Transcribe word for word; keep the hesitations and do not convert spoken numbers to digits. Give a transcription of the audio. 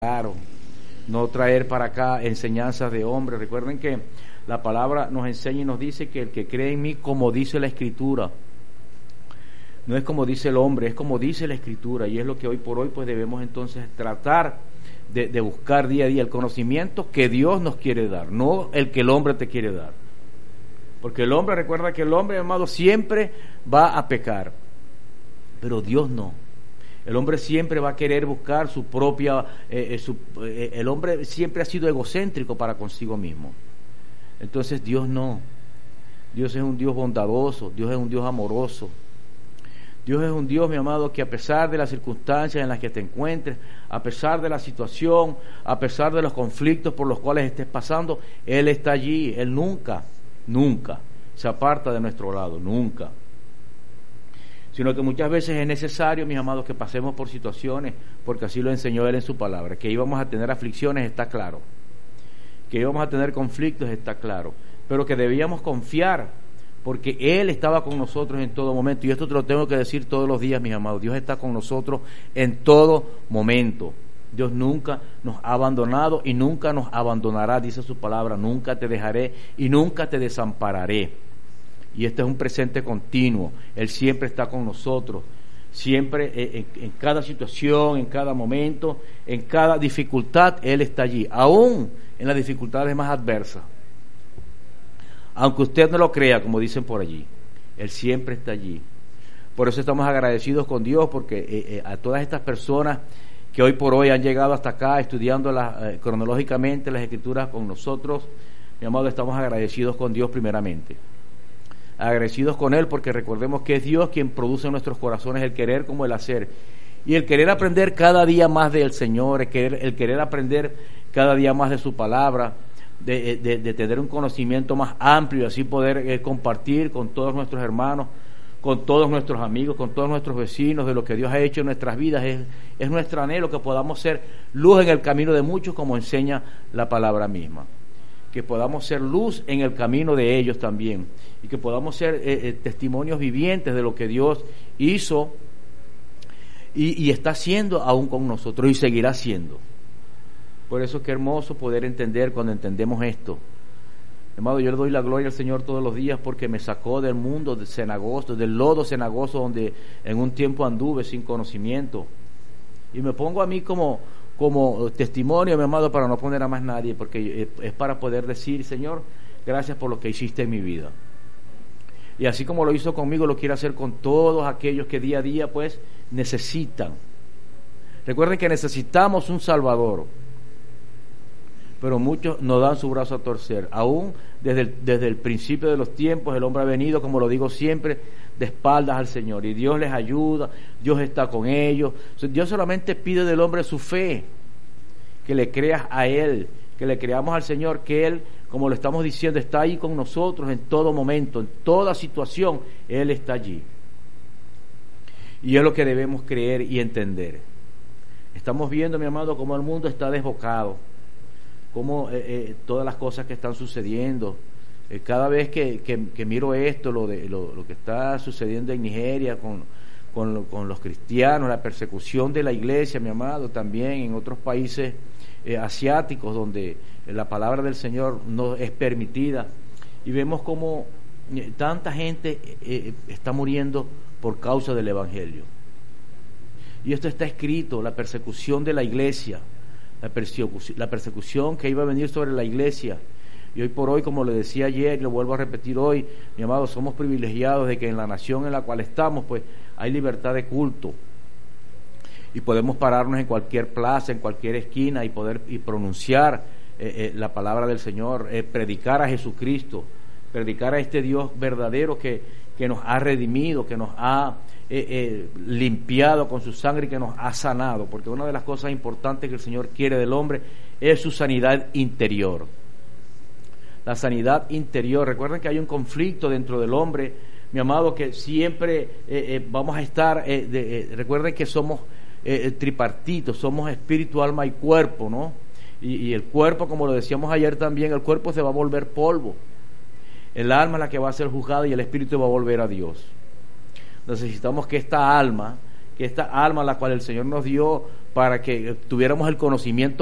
Claro, no traer para acá enseñanzas de hombres. Recuerden que la palabra nos enseña y nos dice que el que cree en mí, como dice la Escritura, no es como dice el hombre, es como dice la Escritura, y es lo que hoy por hoy pues debemos entonces tratar de, de buscar día a día, el conocimiento que Dios nos quiere dar, no el que el hombre te quiere dar. Porque el hombre, recuerda que el hombre, amado, siempre va a pecar, pero Dios no. El hombre siempre va a querer buscar su propia, eh, eh, su, eh, el hombre siempre ha sido egocéntrico para consigo mismo. Entonces Dios no. Dios es un Dios bondadoso, Dios es un Dios amoroso. Dios es un Dios, mi amado, que a pesar de las circunstancias en las que te encuentres, a pesar de la situación, a pesar de los conflictos por los cuales estés pasando, Él está allí. Él nunca, nunca se aparta de nuestro lado, nunca. Sino que muchas veces es necesario, mis amados, que pasemos por situaciones, porque así lo enseñó Él en su palabra, que íbamos a tener aflicciones, está claro, que íbamos a tener conflictos, está claro, pero que debíamos confiar, porque Él estaba con nosotros en todo momento, y esto te lo tengo que decir todos los días, mis amados. Dios está con nosotros en todo momento. Dios nunca nos ha abandonado y nunca nos abandonará, dice su palabra: nunca te dejaré y nunca te desampararé. Y este es un presente continuo. Él siempre está con nosotros, siempre en, en cada situación, en cada momento, en cada dificultad, Él está allí, aún en las dificultades más adversas. Aunque usted no lo crea, como dicen por allí, Él siempre está allí. Por eso estamos agradecidos con Dios, porque eh, eh, a todas estas personas que hoy por hoy han llegado hasta acá estudiando la, eh, cronológicamente las Escrituras con nosotros, mi amado, estamos agradecidos con Dios primeramente. Agradecidos con Él, porque recordemos que es Dios quien produce en nuestros corazones el querer como el hacer, y el querer aprender cada día más del Señor, el querer, el querer aprender cada día más de su palabra, de, de, de tener un conocimiento más amplio y así poder eh, compartir con todos nuestros hermanos, con todos nuestros amigos, con todos nuestros vecinos de lo que Dios ha hecho en nuestras vidas. Es, es nuestro anhelo que podamos ser luz en el camino de muchos, como enseña la palabra misma, que podamos ser luz en el camino de ellos también, y que podamos ser eh, eh, testimonios vivientes de lo que Dios hizo y, y está haciendo aún con nosotros, y seguirá haciendo. Por eso qué hermoso poder entender cuando entendemos esto. Amado, yo le doy la gloria al Señor todos los días, porque me sacó del mundo de cenagoso, del lodo cenagoso donde en un tiempo anduve sin conocimiento, y me pongo a mí como como testimonio, mi amado, para no poner a más nadie, porque es para poder decir: Señor, gracias por lo que hiciste en mi vida. Y así como lo hizo conmigo, lo quiere hacer con todos aquellos que día a día pues necesitan. Recuerden que necesitamos un Salvador, pero muchos nos dan su brazo a torcer. Aún desde el, desde el principio de los tiempos, el hombre ha venido, como lo digo siempre, de espaldas al Señor, y Dios les ayuda, Dios está con ellos. Dios solamente pide del hombre su fe, que le creas a Él, que le creamos al Señor, que Él, como lo estamos diciendo, está ahí con nosotros en todo momento, en toda situación, Él está allí. Y es lo que debemos creer y entender. Estamos viendo, mi amado, cómo el mundo está desbocado, cómo eh, eh, todas las cosas que están sucediendo. Eh, cada vez que, que, que miro esto, lo, de, lo, lo que está sucediendo en Nigeria con, con, con los cristianos, la persecución de la iglesia, mi amado, también en otros países eh, asiáticos donde la palabra del Señor no es permitida, y vemos como eh, tanta gente eh, está muriendo por causa del Evangelio. Y esto está escrito: la persecución de la iglesia, la persecución, la persecución que iba a venir sobre la iglesia. Y hoy por hoy, como le decía ayer y lo vuelvo a repetir hoy, mi amado, somos privilegiados de que en la nación en la cual estamos pues hay libertad de culto, y podemos pararnos en cualquier plaza, en cualquier esquina, y poder y pronunciar eh, eh, la palabra del Señor, eh, predicar a Jesucristo, predicar a este Dios verdadero que, que nos ha redimido, que nos ha eh, eh, limpiado con su sangre y que nos ha sanado, porque una de las cosas importantes que el Señor quiere del hombre es su sanidad interior. La sanidad interior. Recuerden que hay un conflicto dentro del hombre, mi amado, que siempre eh, eh, vamos a estar, eh, de, eh, recuerden que somos eh, tripartitos, somos espíritu, alma y cuerpo, ¿no? Y, y el cuerpo, como lo decíamos ayer también, el cuerpo se va a volver polvo, el alma es la que va a ser juzgada y el espíritu va a volver a Dios. Necesitamos que esta alma, que esta alma a la cual el Señor nos dio para que tuviéramos el conocimiento